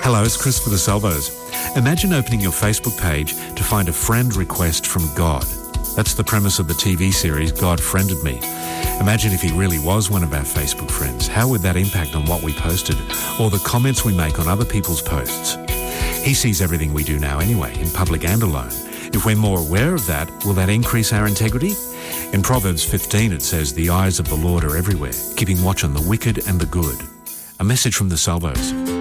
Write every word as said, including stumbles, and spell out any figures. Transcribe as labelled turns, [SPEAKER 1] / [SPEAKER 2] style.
[SPEAKER 1] Hello, it's Chris for the Salvos. Imagine opening your Facebook page to find a friend request from God. That's the premise of the T V series God Friended Me. Imagine if he really was one of our Facebook friends. How would that impact on what we posted or the comments we make on other people's posts? He sees everything we do now anyway, in public and alone. If we're more aware of that, will that increase our integrity? In Proverbs fifteen it says, "The eyes of the Lord are everywhere, keeping watch on the wicked and the good." A message from the Salvos.